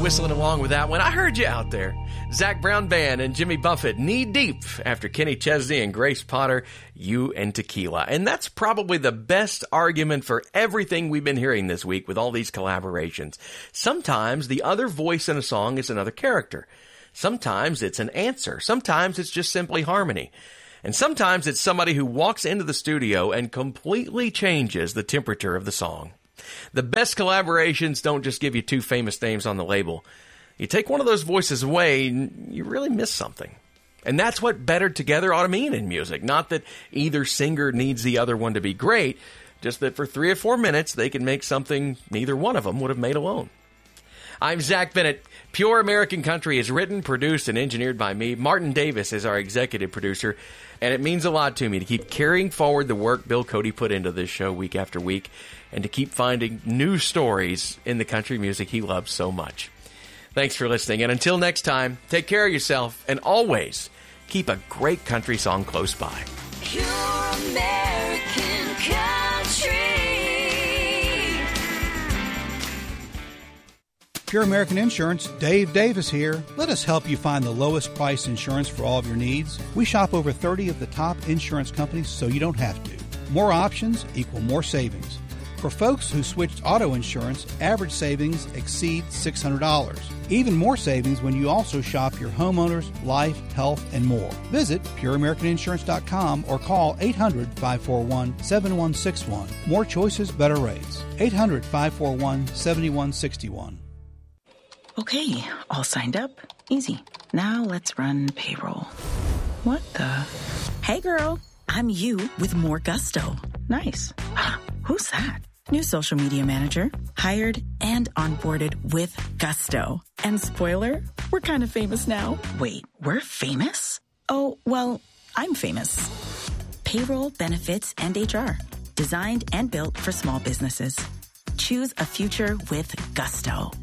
whistling along with that one. I heard you out there. Zac Brown Band and Jimmy Buffett, Knee Deep, after Kenny Chesney and Grace Potter, You and Tequila. And that's probably the best argument for everything we've been hearing this week with all these collaborations. Sometimes the other voice in a song is another character. Sometimes it's an answer. Sometimes it's just simply harmony. And sometimes it's somebody who walks into the studio and completely changes the temperature of the song. The best collaborations don't just give you two famous names on the label. You take one of those voices away, and you really miss something. And that's what better together ought to mean in music. Not that either singer needs the other one to be great, just that for 3 or 4 minutes, they can make something neither one of them would have made alone. I'm Zach Bennett. Pure American Country is written, produced, and engineered by me. Martin Davis is our executive producer, and it means a lot to me to keep carrying forward the work Bill Cody put into this show week after week, and to keep finding new stories in the country music he loves so much. Thanks for listening, and until next time, take care of yourself, and always keep a great country song close by. Pure American Country. Pure American Insurance, Dave Davis here. Let us help you find the lowest price insurance for all of your needs. We shop over 30 of the top insurance companies, so you don't have to. More options equal more savings. For folks who switched auto insurance, average savings exceed $600. Even more savings when you also shop your homeowners, life, health, and more. Visit pureamericaninsurance.com or call 800-541-7161. More choices, better rates. 800-541-7161. Okay, all signed up. Easy. Now let's run payroll. What the? Hey girl, I'm you with more gusto. Nice. Who's that? New social media manager. Hired and onboarded with gusto. And spoiler, we're kind of famous now. Wait, we're famous? Oh, well, I'm famous. Payroll, benefits, and HR. Designed and built for small businesses. Choose a future with gusto.